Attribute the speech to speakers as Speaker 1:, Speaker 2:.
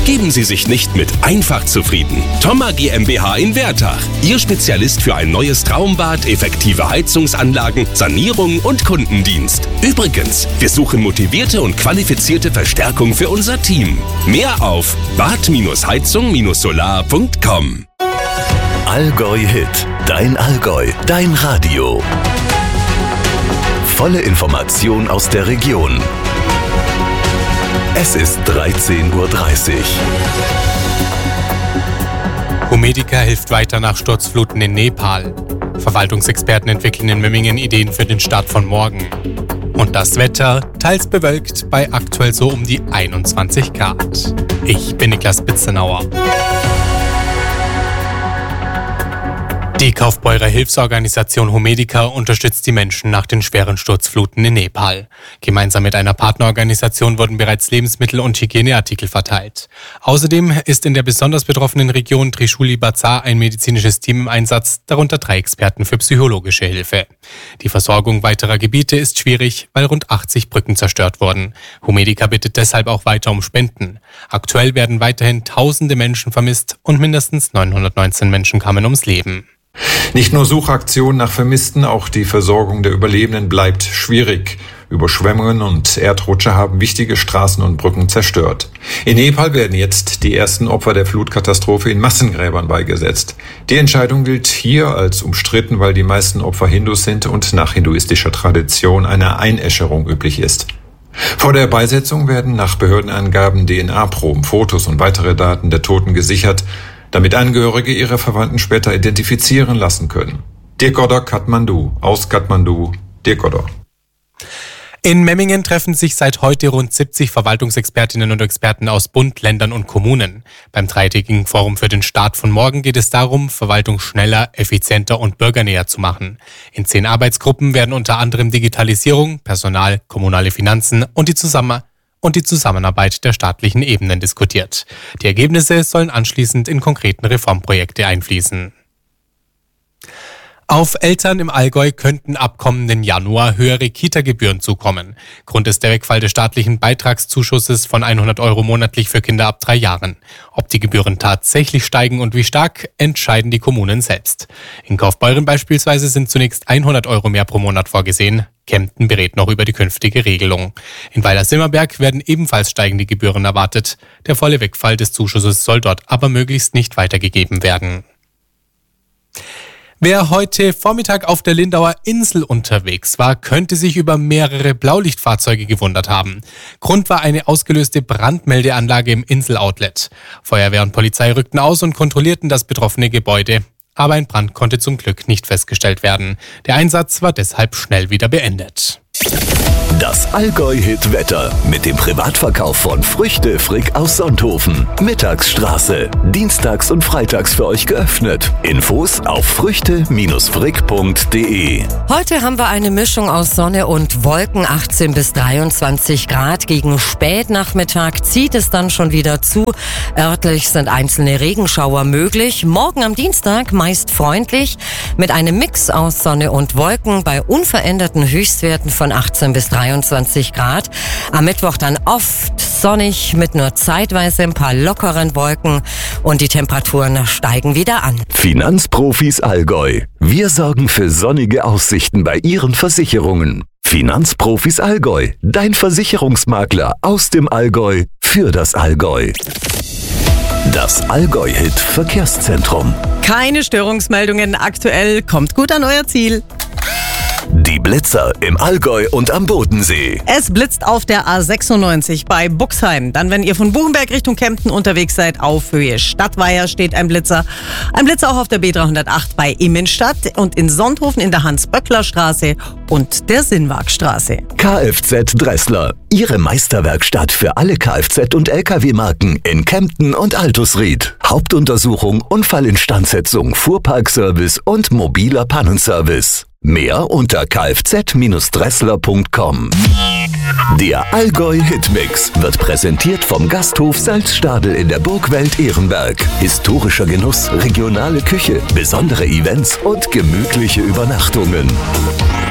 Speaker 1: Geben Sie sich nicht mit einfach zufrieden. Thoma GmbH in Wertach. Ihr Spezialist für ein neues Traumbad, effektive Heizungsanlagen, Sanierung und Kundendienst. Übrigens, wir suchen motivierte und qualifizierte Verstärkung für unser Team. Mehr auf bad-heizung-solar.com.
Speaker 2: Allgäu Hit. Dein Allgäu. Dein Radio. Volle Information aus der Region. Es ist 13:30 Uhr.
Speaker 3: Homedica hilft weiter nach Sturzfluten in Nepal. Verwaltungsexperten entwickeln in Memmingen Ideen für den Start von morgen. Und das Wetter, teils bewölkt, bei aktuell so um die 21 Grad. Ich bin Niklas Bitzenauer. Die Kaufbeurer Hilfsorganisation Homedica unterstützt die Menschen nach den schweren Sturzfluten in Nepal. Gemeinsam mit einer Partnerorganisation wurden bereits Lebensmittel und Hygieneartikel verteilt. Außerdem ist in der besonders betroffenen Region Trishuli Bazar ein medizinisches Team im Einsatz, darunter 3 Experten für psychologische Hilfe. Die Versorgung weiterer Gebiete ist schwierig, weil rund 80 Brücken zerstört wurden. Homedica bittet deshalb auch weiter um Spenden. Aktuell werden weiterhin tausende Menschen vermisst und mindestens 919 Menschen kamen ums Leben.
Speaker 4: Nicht nur Suchaktionen nach Vermissten, auch die Versorgung der Überlebenden bleibt schwierig. Überschwemmungen und Erdrutsche haben wichtige Straßen und Brücken zerstört. In Nepal werden jetzt die ersten Opfer der Flutkatastrophe in Massengräbern beigesetzt. Die Entscheidung gilt hier als umstritten, weil die meisten Opfer Hindus sind und nach hinduistischer Tradition eine Einäscherung üblich ist. Vor der Beisetzung werden nach Behördenangaben DNA-Proben, Fotos und weitere Daten der Toten gesichert, damit Angehörige ihre Verwandten später identifizieren lassen können. Dirk Odder, Kathmandu. Aus Kathmandu, Dirk Odder.
Speaker 3: In Memmingen treffen sich seit heute rund 70 Verwaltungsexpertinnen und Experten aus Bund, Ländern und Kommunen. Beim dreitägigen Forum für den Start von morgen geht es darum, Verwaltung schneller, effizienter und bürgernäher zu machen. In 10 Arbeitsgruppen werden unter anderem Digitalisierung, Personal, kommunale Finanzen und die Zusammenarbeit der staatlichen Ebenen diskutiert. Die Ergebnisse sollen anschließend in konkreten Reformprojekte einfließen. Auf Eltern im Allgäu könnten ab kommenden Januar höhere Kita-Gebühren zukommen. Grund ist der Wegfall des staatlichen Beitragszuschusses von 100 € monatlich für Kinder ab 3 Jahren. Ob die Gebühren tatsächlich steigen und wie stark, entscheiden die Kommunen selbst. In Kaufbeuren beispielsweise sind zunächst 100 € mehr pro Monat vorgesehen. Kempten berät noch über die künftige Regelung. In Weiler-Simmerberg werden ebenfalls steigende Gebühren erwartet. Der volle Wegfall des Zuschusses soll dort aber möglichst nicht weitergegeben werden. Wer heute Vormittag auf der Lindauer Insel unterwegs war, könnte sich über mehrere Blaulichtfahrzeuge gewundert haben. Grund war eine ausgelöste Brandmeldeanlage im Insel-Outlet. Feuerwehr und Polizei rückten aus und kontrollierten das betroffene Gebäude. Aber ein Brand konnte zum Glück nicht festgestellt werden. Der Einsatz war deshalb schnell wieder beendet.
Speaker 2: Das Allgäu-Hit-Wetter mit dem Privatverkauf von Früchte Frick aus Sonthofen. Mittagsstraße. Dienstags und freitags für euch geöffnet. Infos auf früchte-frick.de.
Speaker 5: Heute haben wir eine Mischung aus Sonne und Wolken, 18 bis 23 Grad. Gegen Spätnachmittag zieht es dann schon wieder zu. Örtlich sind einzelne Regenschauer möglich. Morgen am Dienstag meist freundlich mit einem Mix aus Sonne und Wolken bei unveränderten Höchstwerten von 18 bis 23 Grad. Am Mittwoch dann oft sonnig mit nur zeitweise ein paar lockeren Wolken und die Temperaturen steigen wieder an.
Speaker 2: Finanzprofis Allgäu. Wir sorgen für sonnige Aussichten bei Ihren Versicherungen. Finanzprofis Allgäu. Dein Versicherungsmakler aus dem Allgäu für das Allgäu. Das Allgäu-Hit Verkehrszentrum.
Speaker 6: Keine Störungsmeldungen aktuell. Kommt gut an euer Ziel.
Speaker 2: Die Blitzer im Allgäu und am Bodensee.
Speaker 6: Es blitzt auf der A96 bei Buxheim. Dann, wenn ihr von Buchenberg Richtung Kempten unterwegs seid, auf Höhe Stadtweiher steht ein Blitzer. Ein Blitzer auch auf der B308 bei Immenstadt und in Sonthofen in der Hans-Böckler-Straße und der Sinnwagstraße.
Speaker 2: Kfz Dressler. Ihre Meisterwerkstatt für alle Kfz- und Lkw-Marken in Kempten und Altusried. Hauptuntersuchung, Unfallinstandsetzung, Fuhrparkservice und mobiler Pannenservice. Mehr unter kfz-dressler.com. Der Allgäu-Hitmix wird präsentiert vom Gasthof Salzstadel in der Burgwelt Ehrenberg. Historischer Genuss, regionale Küche, besondere Events und gemütliche Übernachtungen.